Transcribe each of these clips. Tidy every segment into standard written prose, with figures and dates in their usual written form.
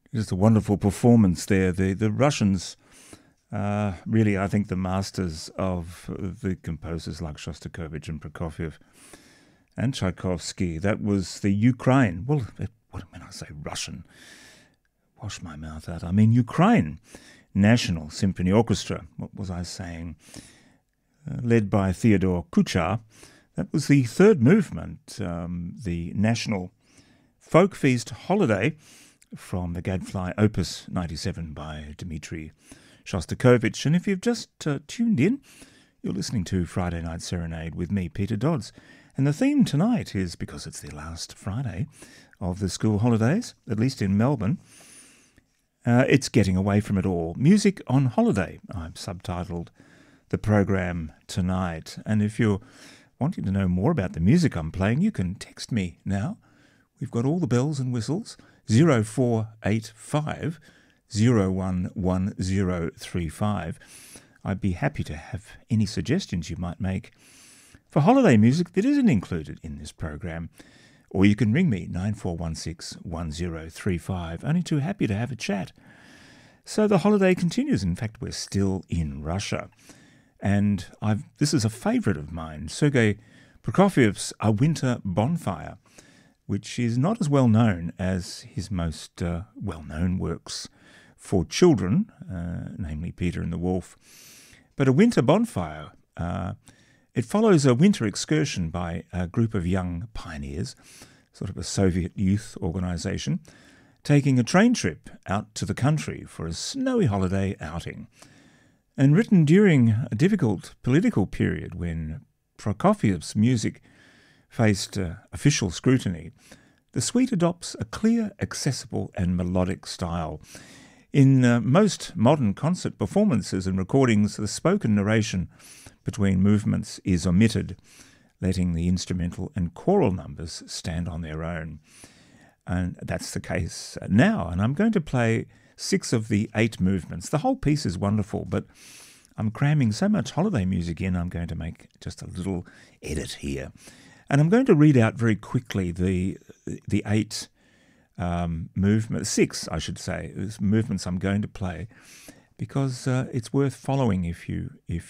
Just a wonderful performance there. The Russians, really, I think, the masters of the composers like Shostakovich and Prokofiev and Tchaikovsky. That was the Ukraine. Well, when I say Russian, wash my mouth out. I mean Ukraine National Symphony Orchestra. What was I saying? Led by Theodore Kuchar. That was the third movement, the National Folk Feast Holiday from the Gadfly Opus 97 by Dmitri Shostakovich. And if you've just tuned in, you're listening to Friday Night Serenade with me, Peter Dodds. And the theme tonight is, because it's the last Friday of the school holidays, at least in Melbourne, it's getting away from it all. Music on Holiday. I've subtitled the program tonight. And if you're wanting to know more about the music I'm playing, you can text me now. We've got all the bells and whistles. 0485 011035. I'd be happy to have any suggestions you might make for holiday music that isn't included in this program. Or you can ring me, 9416 1035. Only too happy to have a chat. So the holiday continues. In fact, we're still in Russia. And this is a favourite of mine, Sergei Prokofiev's A Winter Bonfire, which is not as well known as his most well-known works for children, namely Peter and the Wolf. But A Winter Bonfire, it follows a winter excursion by a group of young pioneers, sort of a Soviet youth organisation, taking a train trip out to the country for a snowy holiday outing. And written during a difficult political period when Prokofiev's music faced official scrutiny, the suite adopts a clear, accessible and melodic style. In most modern concert performances and recordings, the spoken narration between movements is omitted, letting the instrumental and choral numbers stand on their own. And that's the case now, and I'm going to play 6 of the 8 movements. The whole piece is wonderful, but I'm cramming so much holiday music in, I'm going to make just a little edit here. And I'm going to read out very quickly the 8 movements, 6, I should say, movements I'm going to play, because it's worth following if you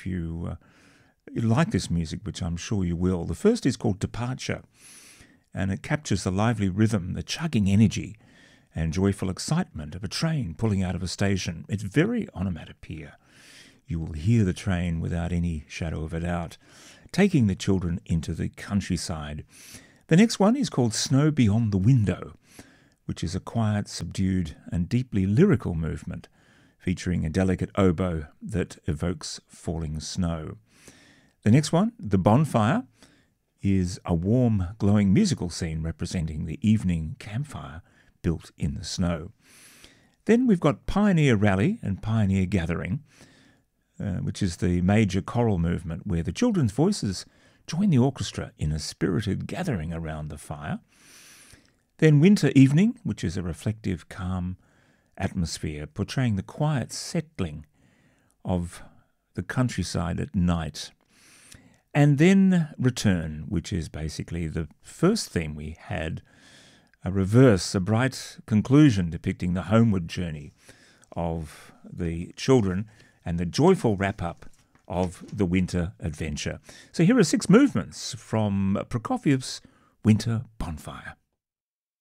like this music, which I'm sure you will. The first is called Departure, and it captures the lively rhythm, the chugging energy, and joyful excitement of a train pulling out of a station. It's very onomatopoeia. You will hear the train without any shadow of a doubt, taking the children into the countryside. The next one is called Snow Beyond the Window, which is a quiet, subdued, and deeply lyrical movement, featuring a delicate oboe that evokes falling snow. The next one, The Bonfire, is a warm, glowing musical scene representing the evening campfire built in the snow. Then we've got Pioneer Rally and Pioneer Gathering, which is the major choral movement where the children's voices join the orchestra in a spirited gathering around the fire. Then Winter Evening, which is a reflective, calm atmosphere portraying the quiet settling of the countryside at night. And then Return, which is basically the first theme we had, a reverse, a bright conclusion depicting the homeward journey of the children and the joyful wrap-up of the winter adventure. So here are 6 movements from Prokofiev's Winter Bonfire.